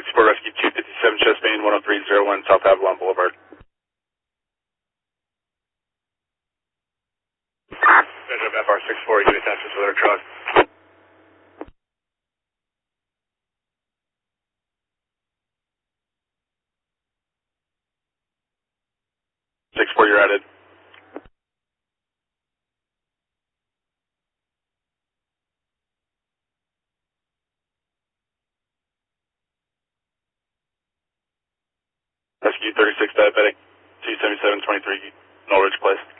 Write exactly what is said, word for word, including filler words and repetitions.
sixty-four Rescue two fifty-seven, chest main one oh three oh one, South Avalon Boulevard. F R sixty-four, you can attach this with our truck. sixty-four, you're added. Rescue thirty-six diabetic, two seventy-seven twenty-three, Norwich Place.